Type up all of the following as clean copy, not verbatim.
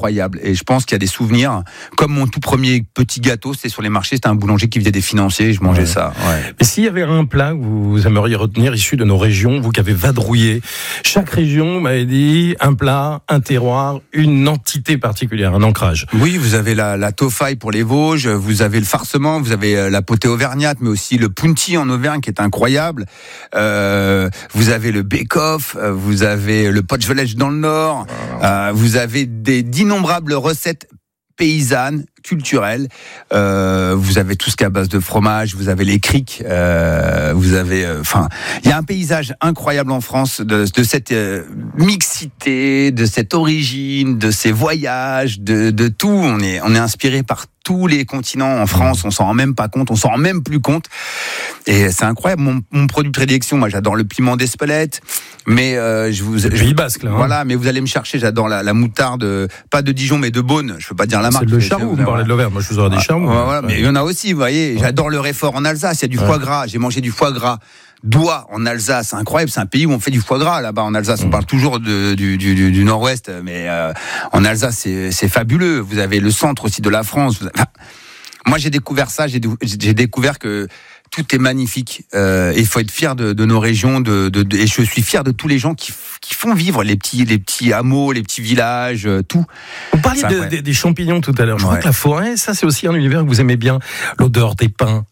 incroyable. Et je pense qu'il y a des souvenirs. Comme mon tout premier petit gâteau, c'était sur les marchés, c'était un boulanger qui faisait des financiers, et je mangeais ça. Ouais. Mais s'il y avait un plat que vous aimeriez retenir issu de nos régions, vous qui avez vadrouillé, chaque région m'avait dit un plat, un terroir, une entité particulière, un ancrage. Oui, vous avez la toffaille pour les Vosges, vous avez le farcement, vous avez la potée auvergnate, mais aussi le punti en Auvergne qui est incroyable. Vous avez le bake-off, vous avez le potgelech dans le Nord, vous avez d'innombrables recettes paysannes, culturelles. Vous avez tout ce qui est à base de fromage, vous avez les criques, vous avez, il y a un paysage incroyable en France de cette mixité, de cette origine, de ces voyages, de tout. On est inspiré par tous les continents en France, on s'en rend même pas compte, on s'en rend même plus compte. Et c'est incroyable. Mon produit de prédilection, moi j'adore le piment d'Espelette, mais le Pays Basque là. Voilà, mais vous allez me chercher, j'adore la moutarde, pas de Dijon mais de Beaune. Je peux pas dire la marque. C'est le charroux, vous parlez de l'Auvergne. Moi je vous aurais des charroux. Voilà, mais il y en a aussi, vous voyez. J'adore le Réfort en Alsace. Il y a du foie gras. J'ai mangé du foie gras d'oie en Alsace. C'est incroyable. C'est un pays où on fait du foie gras là-bas en Alsace. On parle toujours du Nord-Ouest, mais en Alsace c'est fabuleux. Vous avez le centre aussi de la France. Moi j'ai découvert ça. J'ai découvert que tout est magnifique. Il faut être fier de nos régions. Et je suis fier de tous les gens qui font vivre les petits hameaux, les petits villages, tout. Vous parliez des champignons tout à l'heure. Je crois que la forêt, ça c'est aussi un univers que vous aimez bien. L'odeur des pins.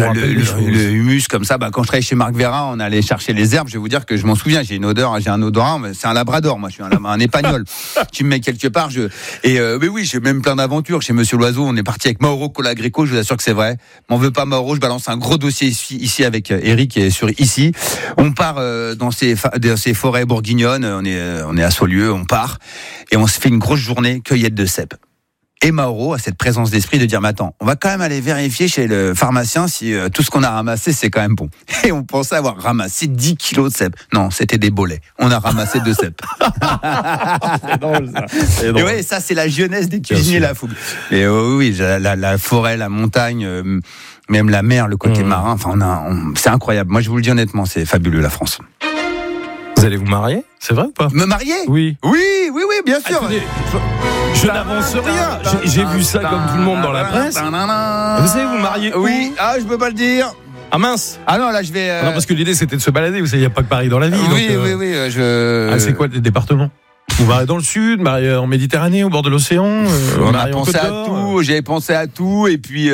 Le humus comme ça. Quand je travaillais chez Marc Vera, on allait chercher les herbes. Je vais vous dire que je m'en souviens. J'ai un odorat. C'est un labrador. Moi, je suis un épagnol. Tu me mets quelque part. Mais oui, j'ai même plein d'aventures. Chez Monsieur Loiseau, on est parti avec Mauro Colagreco. Je vous assure que c'est vrai. M'en veux pas Mauro. Je balance un gros dossier ici avec Eric et sur ici. On part dans ces forêts bourguignonnes. On est à Saulieu, on part et on se fait une grosse journée cueillette de cèpes. Et Mauro a cette présence d'esprit de dire, mais attends, on va quand même aller vérifier chez le pharmacien si tout ce qu'on a ramassé, c'est quand même bon. Et on pensait avoir ramassé 10 kilos de cèpes. Non, c'était des bolets. On a ramassé 2 cèpes. C'est drôle, ça. C'est drôle. Et ouais, ça, c'est la jeunesse des cuisiniers, la fougue. Et oui, la forêt, la montagne, même la mer, le côté marin, c'est incroyable. Moi, je vous le dis honnêtement, c'est fabuleux, la France. Vous allez vous marier ? C'est vrai ou pas ? Me marier ? Oui. Oui, bien sûr. Attendez, je n'avance rien. J'ai vu ça comme tout le monde dans la presse. Vous allez vous marier où ? Oui, je peux pas le dire. Ah mince. Ah non, là je vais. Non, parce que l'idée c'était de se balader. Vous savez, il n'y a pas que Paris dans la vie. Oui, c'est quoi les départements ? Vous mariez dans le sud, mariez en Méditerranée, au bord de l'océan. On a pensé à tout. J'avais pensé à tout, et puis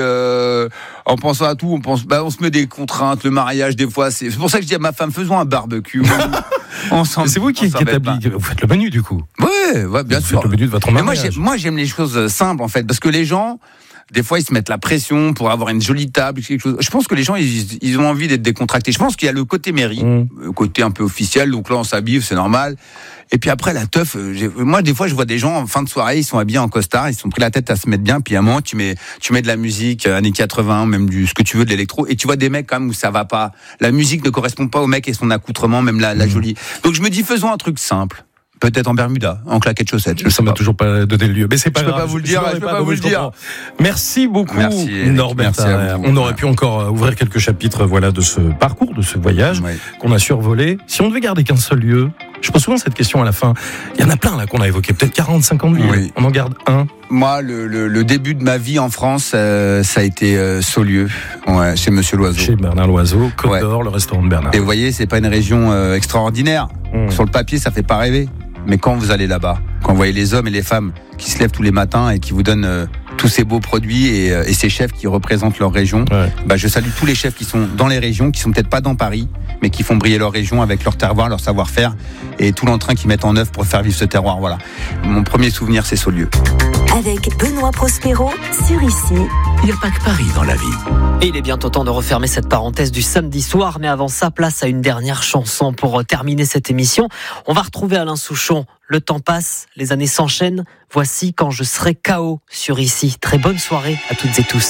en pensant à tout, on se met des contraintes. Le mariage, des fois, c'est pour ça que je dis à ma femme, faisons un barbecue. Ensemble. C'est vous qui établissez. Vous faites le menu du coup. Oui, bien sûr. Vous faites le menu de votre mariage. Moi, j'aime les choses simples en fait, parce que les gens. Des fois, ils se mettent la pression pour avoir une jolie table, quelque chose. Je pense que les gens, ils ont envie d'être décontractés. Je pense qu'il y a le côté mairie, le côté un peu officiel. Donc là, on s'habille, c'est normal. Et puis après, la teuf. Moi, des fois, je vois des gens en fin de soirée, ils sont habillés en costard, ils se sont pris la tête à se mettre bien. Puis à un moment, tu mets de la musique années 80, même ce que tu veux, de l'électro. Et tu vois des mecs quand même où ça va pas. La musique ne correspond pas au mec et son accoutrement, même la jolie. Donc je me dis, faisons un truc simple. Peut-être en Bermuda, en claquettes chaussettes. Ça m'a toujours pas donné le lieu, mais c'est pas grave. Je peux pas vous le dire. Merci beaucoup, Norbert. On aurait pu encore ouvrir quelques chapitres, de ce parcours, de ce voyage qu'on a survolé. Si on devait garder qu'un seul lieu, je pose souvent cette question à la fin. Il y en a plein là qu'on a évoqué, peut-être 40, 50 villes. Oui. On en garde un. Moi, le début de ma vie en France, ça a été Saulieu, chez Monsieur Loiseau. Chez Bernard Loiseau, Côte d'Or, le restaurant de Bernard. Et vous voyez, c'est pas une région extraordinaire. Sur le papier, ça fait pas rêver. Mais quand vous allez là-bas, quand vous voyez les hommes et les femmes qui se lèvent tous les matins et qui vous donnent tous ces beaux produits et ces chefs qui représentent leur région, je salue tous les chefs qui sont dans les régions, qui sont peut-être pas dans Paris, mais qui font briller leur région avec leur terroir, leur savoir-faire et tout l'entrain qu'ils mettent en œuvre pour faire vivre ce terroir. Voilà. Mon premier souvenir, c'est Saulieu. Avec Benoît Prospero sur Ici. Il n'y a pas que Paris dans la vie. Et il est bientôt temps de refermer cette parenthèse du samedi soir, mais avant ça, place à une dernière chanson pour terminer cette émission. On va retrouver Alain Souchon. Le temps passe, les années s'enchaînent. Voici Quand je serai KO sur Ici. Très bonne soirée à toutes et tous.